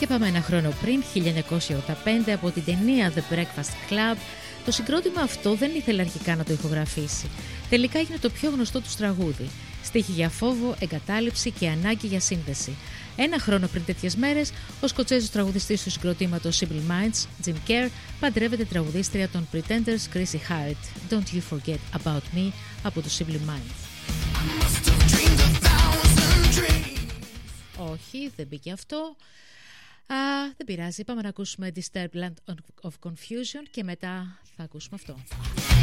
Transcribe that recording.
Και πάμε ένα χρόνο πριν, 1985, από την ταινία The Breakfast Club. Το συγκρότημα αυτό δεν ήθελε αρχικά να το ηχογραφήσει. Τελικά έγινε το πιο γνωστό του τραγούδι. Στίχοι για φόβο, εγκατάλειψη και ανάγκη για σύνδεση. Ένα χρόνο πριν τέτοιες μέρες, ο Σκοτσέζος τραγουδιστής του συγκροτήματος Simple Minds, Jim Kerr, παντρεύεται τραγουδίστρια των Pretenders Chrissy Hynde. Don't You Forget About Me από το Simple Minds. Όχι, δεν μπήκε αυτό. Δεν πειράζει, πάμε να ακούσουμε Disturbed Land of Confusion και μετά θα ακούσουμε αυτό.